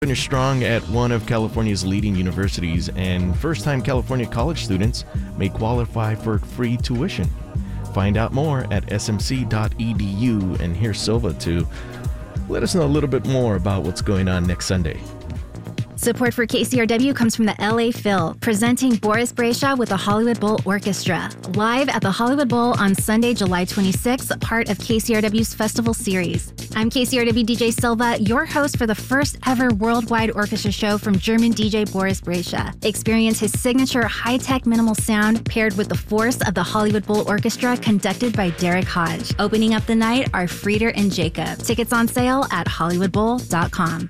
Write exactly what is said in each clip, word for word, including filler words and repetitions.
Finish strong at one of California's leading universities, and first-time California college students may qualify for free tuition. Find out more at s m c dot e d u, and here's Silva to let us know a little bit more about what's going on next Sunday. Support for K C R W comes from the L A Phil, presenting Boris Brejcha with the Hollywood Bowl Orchestra, live at the Hollywood Bowl on Sunday, July twenty-sixth, part of K C R W's festival series. I'm K C R W D J Silva, your host for the first ever worldwide orchestra show from German D J Boris Brejcha. Experience his signature high-tech minimal sound paired with the force of the Hollywood Bowl Orchestra conducted by Derek Hodge. Opening up the night are Frieder and Jacob. Tickets on sale at hollywood bowl dot com.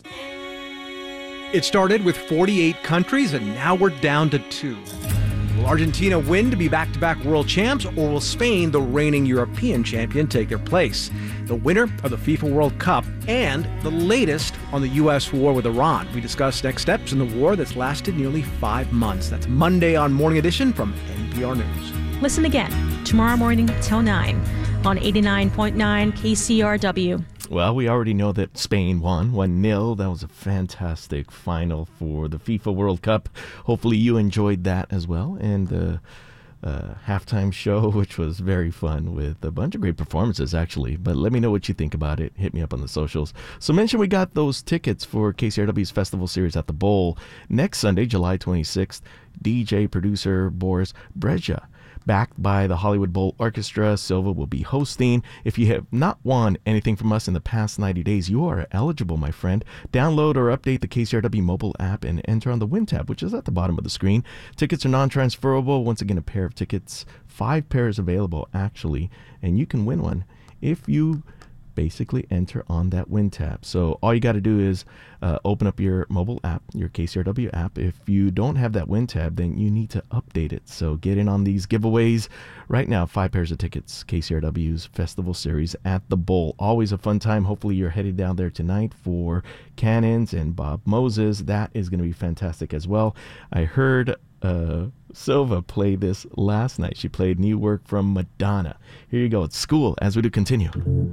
It started with forty-eight countries, and now we're down to two. Will Argentina win to be back-to-back world champs, or will Spain, the reigning European champion, take their place? The winner of the FIFA World Cup and the latest on the U S war with Iran. We discuss next steps in the war that's lasted nearly five months. That's Monday on Morning Edition from N P R News. Listen again tomorrow morning till nine on eighty-nine point nine K C R W. Well, we already know that Spain won one nil. That was a fantastic final for the FIFA World Cup. Hopefully you enjoyed that as well. And the uh, halftime show, which was very fun with a bunch of great performances, actually. But let me know what you think about it. Hit me up on the socials. So mention we got those tickets for K C R W's festival series at the Bowl next Sunday, July twenty-sixth. D J, producer Boris Brejcha. Backed by the Hollywood Bowl Orchestra, Silva will be hosting. If you have not won anything from us in the past ninety days, you are eligible, my friend. Download or update the K C R W mobile app and enter on the Win tab, which is at the bottom of the screen. Tickets are non-transferable. Once again, a pair of tickets, five pairs available, actually, and you can win one if you basically enter on that Win tab. So all you got to do is uh, open up your mobile app, your K C R W app. If you don't have that Win tab, then you need to update it. So get in on these giveaways right now. Five pairs of tickets, K C R W's festival series at the Bowl. Always a fun time. Hopefully you're headed down there tonight for Cannons and Bob Moses. That is going to be fantastic as well. I heard uh, Silva play this last night. She played new work from Madonna. Here you go. It's School as we do continue.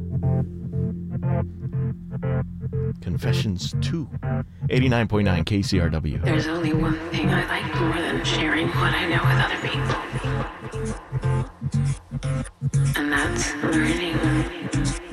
Confessions two, eighty-nine point nine K C R W. There's only one thing I like more than sharing what I know with other people. And that's learning.